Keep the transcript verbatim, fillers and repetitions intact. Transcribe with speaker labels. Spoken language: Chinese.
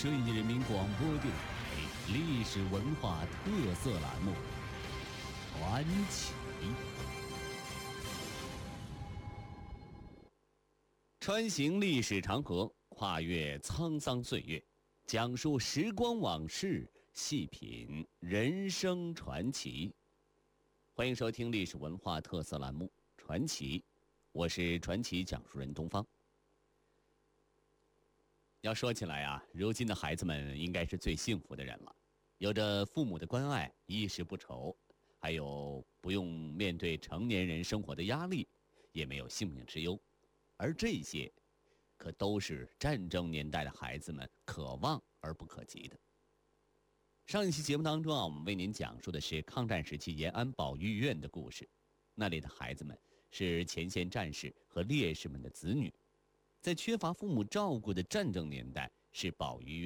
Speaker 1: 顺义人民广播电台历史文化特色栏目《传奇》。穿行历史长河，跨越沧桑岁月，讲述时光往事，细品人生传奇。欢迎收听历史文化特色栏目《传奇》，我是传奇讲述人东方。要说起来啊，如今的孩子们应该是最幸福的人了，有着父母的关爱，衣食不愁，还有不用面对成年人生活的压力，也没有性命之忧。而这些可都是战争年代的孩子们可望而不可及的。上一期节目当中啊，我们为您讲述的是抗战时期延安保育院的故事。那里的孩子们是前线战士和烈士们的子女，在缺乏父母照顾的战争年代，是保育院